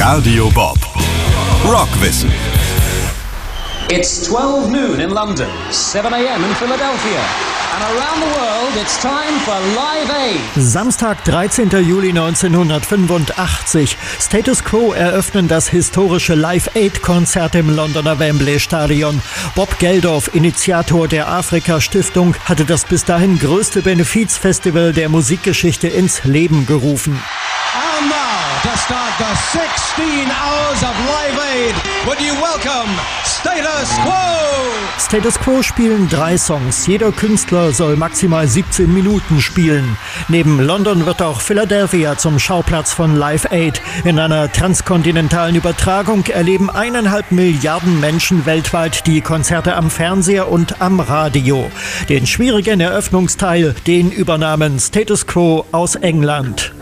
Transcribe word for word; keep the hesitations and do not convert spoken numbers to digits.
Radio Bob. Rockwissen. It's twelve noon in London, seven a m in Philadelphia. And around the world, it's time for Live Aid. Samstag, dreizehnter Juli neunzehnhundertfünfundachtzig. Status Quo eröffnen das historische Live Aid-Konzert im Londoner Wembley Stadion. Bob Geldof, Initiator der Afrika-Stiftung, hatte das bis dahin größte Benefizfestival der Musikgeschichte ins Leben gerufen. And now, to start the sixteen hours of Live Aid, would you welcome Status Quo? Status Quo spielen drei Songs. Jeder Künstler soll maximal siebzehn Minuten spielen. Neben London wird auch Philadelphia zum Schauplatz von Live Aid. In einer transkontinentalen Übertragung erleben eineinhalb Milliarden Menschen weltweit die Konzerte am Fernseher und am Radio. Den schwierigen Eröffnungsteil, den übernahmen Status Quo aus England.